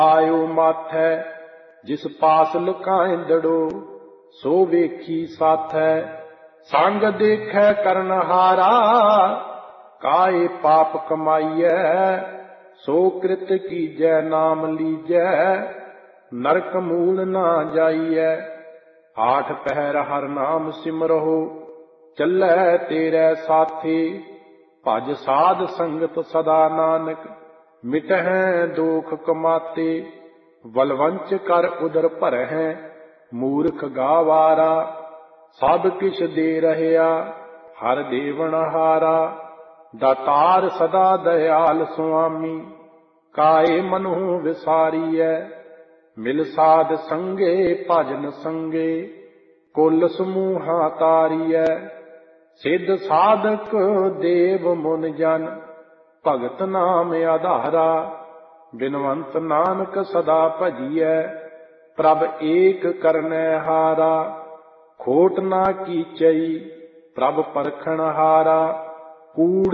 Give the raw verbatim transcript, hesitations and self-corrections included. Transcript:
ਆਇਓ ਮਾਥੈ ਜਿਸ ਪਾਸ ਲੁਕਾਇਂਦੜੋ ਸੋ ਵੇਖੀ ਸਾਥੈ। ਸੰਗ ਦੇਖੈ ਕਰਨਹਾਰਾ ਕਾਏ ਪਾਪ ਕਮਾਈਐ ਸੋ ਕ੍ਰਿਤ ਕੀਜੈ ਨਾਮ ਲੀਜੈ ਨਰਕ ਮੂਲ ਨਾ ਜਾਈਐ। ਆਠ ਪਹਿਰ ਹਰ ਨਾਮ ਸਿਮਰਹੁ ਚੱਲੈ ਤੇਰੇ ਸਾਥੀ ਭਜ ਸਾਧ ਸੰਗਤ ਸਦਾ ਨਾਨਕ ਮਿਟਹਿ ਦੋਖ ਕਮਾਤੇ। ਵਲਵੰਚ ਕਰ ਉਦਰ ਭਰਹਿ ਮੂਰਖ ਗਾਵਾਰਾ ਸਭ ਕਿਛ ਦੇ ਰਹਿਆ ਹਰ ਦੇਵਨਹਾਰਾ। ਦਾਤਾਰ ਸਦਾ ਦਇਆਲ ਸੁਆਮੀ ਕਾਏ ਮਨਹੁ ਵਿਸਾਰੀਐ ਮਿਲ ਸਾਧ ਸੰਗੇ ਭਜਨ ਸੰਗੇ ਕੁਲ ਸਮੂਹਾ ਤਾਰੀਐ। ਸਿੱਧ ਸਾਧਕ ਦੇਵ ਮੁਨ ਜਨ ਭਗਤ ਨਾਮ ਆਧਾਰਾ ਬਿਨਵੰਤ ਨਾਨਕ ਸਦਾ ਭਜੀਐ ਪ੍ਰਭ ਏਕ ਕਰਨੈ ਹਾਰਾ। ਖੋਟ ਨਾ ਕੀਚਈ ਪ੍ਰਭ ਪਰਖਣ ਹਾਰਾ ਕੂੜ